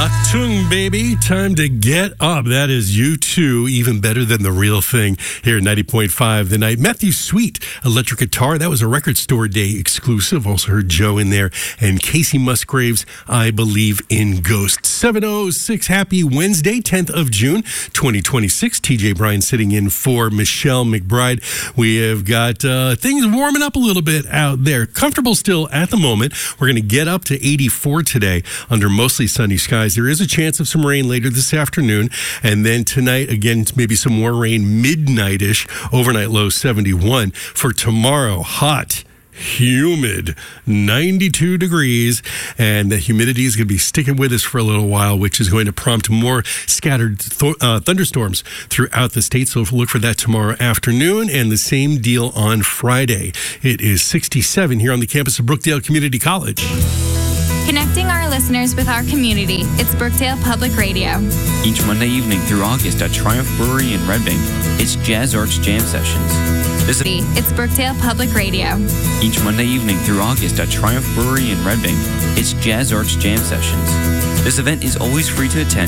Achtung, baby. Time to get up. That is U2, even better than the real thing here at 90.5 The Night. Matthew Sweet, electric guitar. That was a Record Store Day exclusive. Also heard Joe in there. And Casey Musgraves, I Believe in Ghosts. 7:06. Happy Wednesday, 10th of June, 2026. TJ Bryan sitting in for Michelle McBride. We have got things warming up a little bit out there. Comfortable still at the moment. We're going to get up to 84 today under mostly sunny skies. There is a chance of some rain later this afternoon. And then tonight, again, maybe some more rain midnight-ish. Overnight low 71. For tomorrow, hot, humid, 92 degrees, and the humidity is going to be sticking with us for a little while, which is going to prompt more scattered thunderstorms throughout the state. So look for that tomorrow afternoon, and the same deal on Friday. It is 67 here on the campus of Brookdale Community College. Connecting our listeners with our community, it's Brookdale Public Radio. Each Monday evening through August at Triumph Brewery in Red Bank, it's Jazz Arts Jam Sessions. It's Brookdale Public Radio. Each Monday evening through August at Triumph Brewery in Red Bank, it's Jazz Arts Jam Sessions. This event is always free to attend